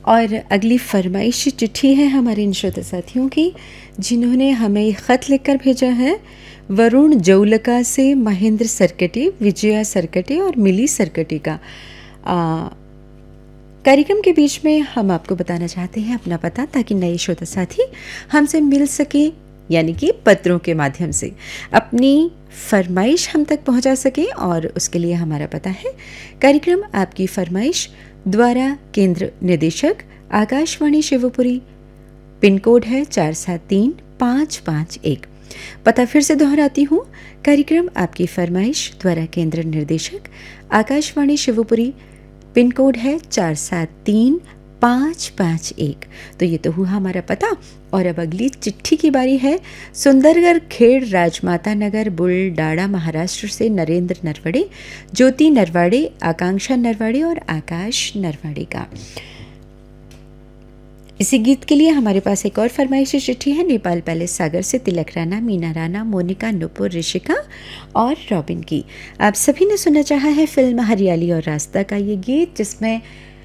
और अगली फरमाइशी चिट्ठी है हमारे इन श्रोता साथियों की, जिन्होंने हमें ख़त लिखकर भेजा है वरुण जौलका से महेंद्र सरकटे, विजया सरकटे और मिली सरकटे का। कार्यक्रम के बीच में हम आपको बताना चाहते हैं अपना पता, ताकि नए श्रोता साथी हमसे मिल सके, यानी कि पत्रों के माध्यम से अपनी फरमाइश हम तक पहुंचा सके। और उसके लिए हमारा पता है कार्यक्रम आपकी फरमाइश द्वारा केंद्र निदेशक आकाशवाणी शिवपुरी, पिन कोड है 473551। पता फिर से दोहराती हूँ, कार्यक्रम आपकी फरमाइश द्वारा केंद्र निर्देशक आकाशवाणी शिवपुरी, पिन कोड है 473551। तो ये तो हुआ हमारा पता। और अब अगली चिट्ठी की बारी है सुंदरगढ़ खेड़, राजमाता नगर, बुलडाड़ा, महाराष्ट्र से नरेंद्र नरवड़े, ज्योति नरवाड़े, आकांक्षा नरवाड़े और आकाश नरवाड़े का। इसी गीत के लिए हमारे पास एक और फरमाइशी चिट्ठी है नेपाल पैलेस सागर से तिलक राणा, मीना राणा, मोनिका, नुपुर, ऋषिका और रॉबिन की। आप सभी ने सुनना चाहा है फिल्म हरियाली और रास्ता का ये गीत, जिसमें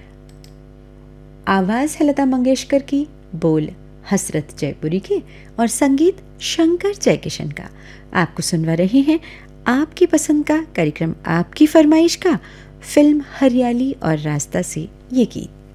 आवाज़ है लता मंगेशकर की, बोल हसरत जयपुरी के और संगीत शंकर जयकिशन का। आपको सुनवा रहे हैं आपकी पसंद का कार्यक्रम आपकी फरमाइश का, फिल्म हरियाली और रास्ता से ये गीत।